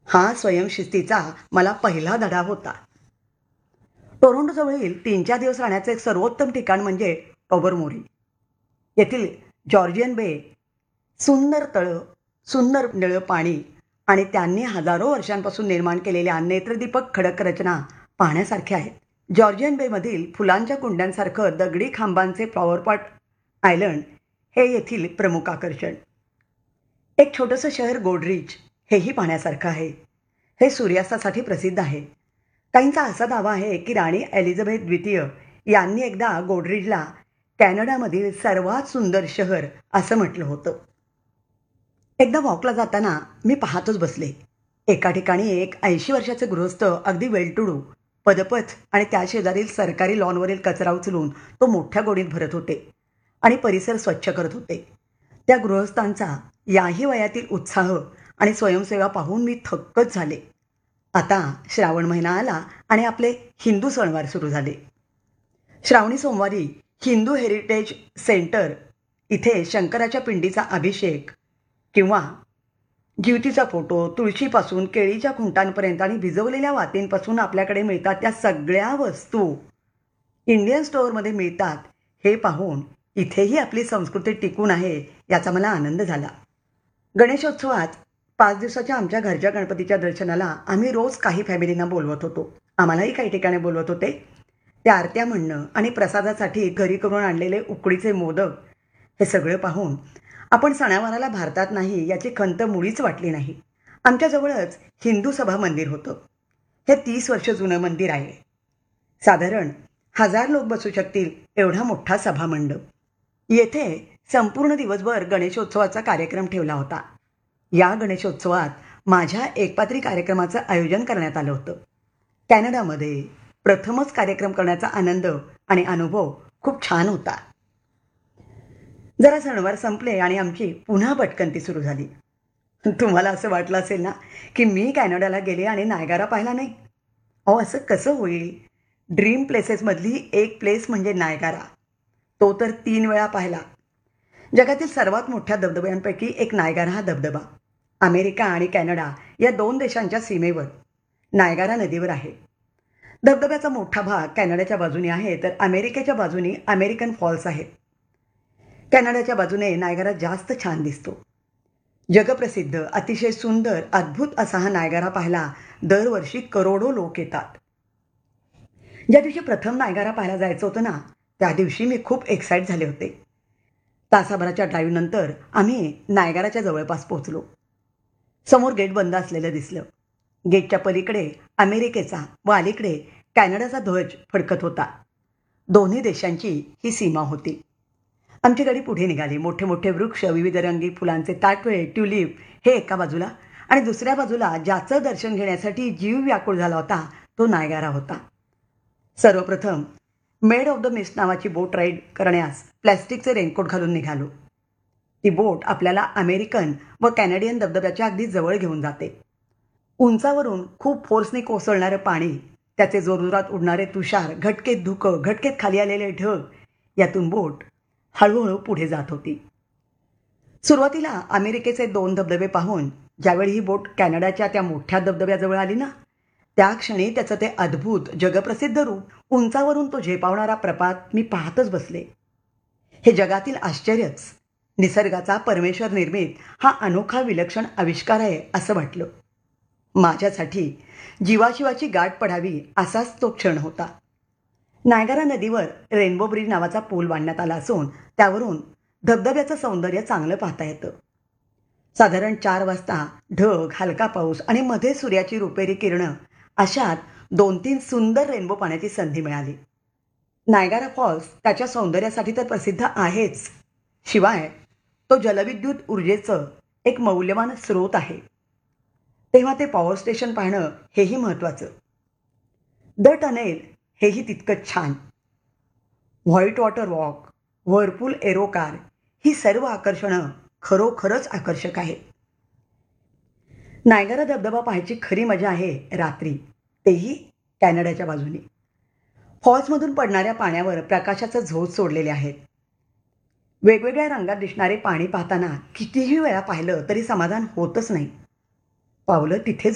हा स्वयंशिस्तीचा मला पहिला धडा होता. टोरंटोजवळील 3-4 दिवस राहण्याचे एक सर्वोत्तम ठिकाण म्हणजे टॉबरमोरी. येथील जॉर्जियन बे, सुंदर तळं, सुंदर निळं पाणी आणि त्यांनी हजारो वर्षांपासून निर्माण केलेल्या नेत्रदीपक खडक रचना पाहण्यासारख्या आहेत. जॉर्जियन बेमधील फुलांच्या कुंड्यांसारखं दगडी खांबांचे फ्लॉवरपॉट आयलंड हे येथील प्रमुख आकर्षण. एक छोटंसं शहर गोडरीच हेही पाहण्यासारखं आहे. हे सूर्यास्तासाठी प्रसिद्ध आहे. काहींचा असा दावा आहे की राणी एलिझाबेथ द्वितीय यांनी एकदा गोडरीजला कॅनडामधील सर्वात सुंदर शहर असं म्हटलं होतं. एकदा वॉकला जाताना मी पाहतच बसले. एका ठिकाणी एक 80 वर्षाचे गृहस्थ अगदी वेलटुडू, पदपथ आणि त्या शेजारील सरकारी लॉनवरील कचरा उचलून तो मोठ्या गोणीत भरत होते आणि परिसर स्वच्छ करत होते. त्या गृहस्थांचा याही वयातील उत्साह आणि स्वयंसेवा पाहून मी थक्कच झाले. आता श्रावण महिना आला आणि आपले हिंदू सणवार सुरू झाले. श्रावणी सोमवारी हिंदू हेरिटेज सेंटर इथे शंकराच्या पिंडीचा अभिषेक किंवा ज्योतीचा फोटो, तुळशीपासून केळीच्या खुंटांपर्यंत आणि भिजवलेल्या वातींपासून आपल्याकडे मिळतात त्या सगळ्या वस्तू इंडियन स्टोअरमध्ये मिळतात हे पाहून इथेही आपली संस्कृती टिकून आहे याचा मला आनंद झाला. गणेशोत्सवात 5 दिवसाच्या आमच्या घरच्या गणपतीच्या दर्शनाला आम्ही रोज काही फॅमिलींना बोलवत होतो. आम्हालाही काही ठिकाणी बोलवत होते. त्या आरत्या म्हणणं आणि प्रसादासाठी घरी करून आणलेले उकडीचे मोदक हे सगळं पाहून आपण सणावाराला भारतात नाही याची खंत मुळीच वाटली नाही. आमच्याजवळच हिंदू सभा मंदिर होतं. हे 30 वर्ष जुनं मंदिर आहे. साधारण 1000 लोक बसू शकतील एवढा मोठा सभामंडप. येथे संपूर्ण दिवसभर गणेशोत्सवाचा कार्यक्रम ठेवला होता. या गणेशोत्सवात माझ्या एकपात्री कार्यक्रमाचं आयोजन करण्यात आलं होतं. कॅनडामध्ये प्रथमच कार्यक्रम करण्याचा आनंद आणि अनुभव खूप छान होता. जरा सणवार संपले आणि आमची पुन्हा भटकंती सुरू झाली. तुम्हाला असं वाटलं असेल ना की मी कॅनडाला गेले आणि नायगारा पाहिला नाही. अहो, असं कसं होईल? ड्रीम प्लेसेसमधली एक प्लेस म्हणजे नायगारा. तो तर 3 वेळा पाहिला. जगातील सर्वात मोठ्या धबधब्यांपैकी एक नायगारा हा धबधबा अमेरिका आणि कॅनडा या 2 देशांच्या सीमेवर नायगारा नदीवर आहे. धबधब्याचा मोठा भाग कॅनडाच्या बाजूने आहे तर अमेरिकेच्या बाजूने अमेरिकन फॉल्स आहेत. कॅनडाच्या बाजूने नायगारा जास्त छान दिसतो. जगप्रसिद्ध, अतिशय सुंदर, अद्भुत असा हा नायगारा पाहायला दरवर्षी करोडो लोक येतात. ज्या दिवशी प्रथम नायगारा पाहायला जायचं होतं ना, त्या दिवशी मी खूप एक्साईट झाले होते. तासाभराच्या ड्राईव्ह नंतर आम्ही नायगाराच्या जवळपास पोहोचलो. समोर गेट बंद असलेलं दिसलं. गेटच्या पलीकडे अमेरिकेचा व अलीकडे कॅनडाचा ध्वज फडकत होता. दोन्ही देशांची ही सीमा होती. आमची गाडी पुढे निघाली. मोठे मोठे वृक्ष, विविध रंगी फुलांचे ताटवे, ट्युलिप हे एका बाजूला आणि दुसऱ्या बाजूला ज्याचं दर्शन घेण्यासाठी जीव व्याकुळ झाला होता तो नायगारा होता. सर्वप्रथम मेड ऑफ द मिस्ट नावाची बोट राईड करण्यास प्लॅस्टिकचे रेनकोट घालून निघालो. ती बोट आपल्याला अमेरिकन व कॅनेडियन धबधब्याच्या अगदी जवळ घेऊन जाते. उंचावरून खूप फोर्सने कोसळणारं पाणी, त्याचे जोरजोरात उडणारे तुषार, घटकेत धुकं, घटकेत खाली आलेले ढग यातून बोट हळूहळू पुढे जात होती. सुरुवातीला अमेरिकेचे 2 धबधबे पाहून ज्यावेळी ही बोट कॅनडाच्या त्या मोठ्या धबधब्याजवळ आली ना, त्या क्षणी त्याचं ते अद्भुत जगप्रसिद्ध रूप, उंचावरून तो झेपावणारा प्रपात मी पाहतच बसले. हे जगातील आश्चर्यच, निसर्गाचा परमेश्वर निर्मित हा अनोखा विलक्षण आविष्कार आहे असं वाटलं. माझ्यासाठी जीवाशिवाची गाठ पडावी असाच तो क्षण होता. नायगारा नदीवर रेनबो ब्रिज नावाचा पूल बांधण्यात आला असून त्यावरून धबधब्याचं सौंदर्य चांगलं पाहता येतं. साधारण 4 वाजता ढग, हलका पाऊस आणि मध्ये सूर्याची रुपेरी किरणं अशात 2-3 सुंदर रेनबो पाहण्याची संधी मिळाली. नायगारा फॉल्स त्याच्या सौंदर्यासाठी तर प्रसिद्ध आहेच, शिवाय तो जलविद्युत ऊर्जेचं एक मौल्यवान स्रोत आहे. तेव्हा ते पॉवर स्टेशन पाहणं हेही महत्त्वाचं. द टनेल हेही तितकंच छान. White water walk, Whirlpool arrow car ही सर्व आकर्षणं खरोखरच आकर्षक आहेत. नायगारा धबधबा पाहायची खरी मजा आहे रात्री, तेही कॅनडाच्या बाजूने. फॉल्समधून पडणाऱ्या पाण्यावर प्रकाशाचं झोत सोडलेले आहेत. वेगवेगळ्या रंगात दिसणारे पाणी पाहताना कितीही वेळा पाहिलं तरी समाधान होतच नाही. पावलं तिथेच